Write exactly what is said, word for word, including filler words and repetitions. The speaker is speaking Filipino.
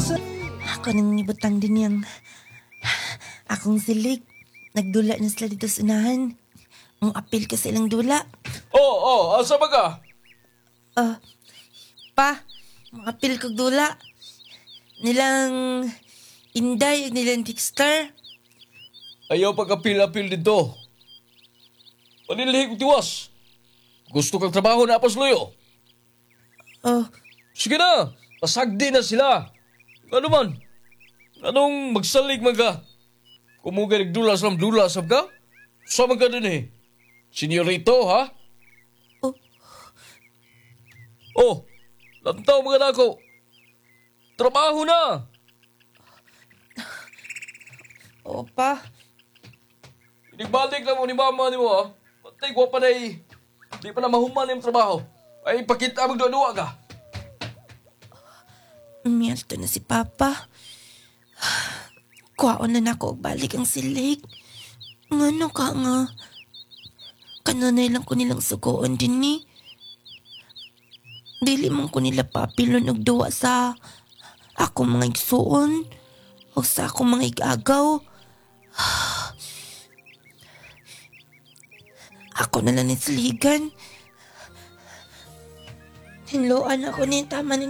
Ako nang nibutang din yung akong silig. Nagdula na sila dito sa unahan. Ang apil ka silang dula. Oh, oh, asa ba ka? Ah, pa, mga apil kag dula. Nilang Inday, nilang Dexter. Ayaw pagkapil-apil dito. Panilihig kong tiwas. Gusto kang trabaho na apas loyo. Oh, Sige na, pasagdi na sila. Ano man? Anong magsalig man ka? Kumugay nagdulas lang dulas sab ka? Sama ka din eh. Senyorito, ha? Oh. Oh, lantaw mga nako. Trabaho na. oh pa. Inigbalik lang mo ni mama ni mo, ha? Patay ko pa na eh. Di pa na mahuman yung trabaho. Ay, pakita magdua-dua ka. Miyalto na si Papa. Kuwaon na nako og balik ang silig. Ngano ka nga? Kanunay lang ko nilang sugoon din ni. Dili man ko nila papilon og duwa sa akong mga igsuon o sa akong mga igagaw. Ako na lang ni siligan. Hinloan ako ni tama ni